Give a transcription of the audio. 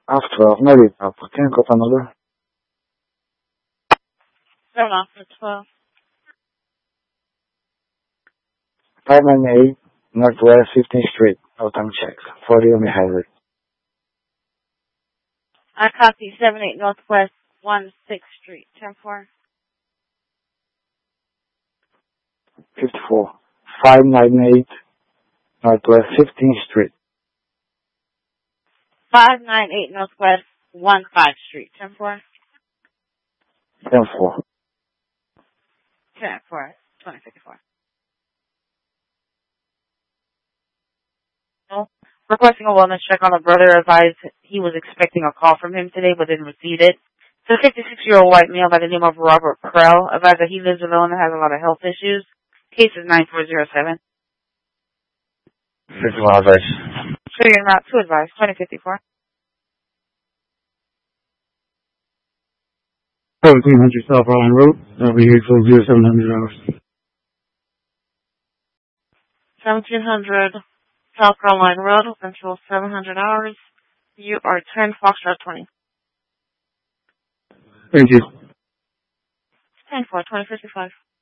Off 12, maybe up. Can you go for another? 7 off for 12. 598 Northwest 15th Street. No time check. 40 on the highway. I copy 78 Northwest 16th Street. 10-4. 54. 598 Northwest 15th Street. 598 Northwest 15th Street. 10-4. 10-4. 10-4. 2054. Requesting a wellness check on a brother. Advised he was expecting a call from him today but didn't receive it. It's a 56-year-old white male by the name of Robert Krell. Advised that he lives alone and has a lot of health issues. Case is 9407. 51 advice. So you're not to advise. 2054. 1700 South Island Road. That'll be 840-700 hours. 1700 South Carolina Road, Central 700 hours. You are 10 Foxtrot 20. Thank you. 10-4, 2055.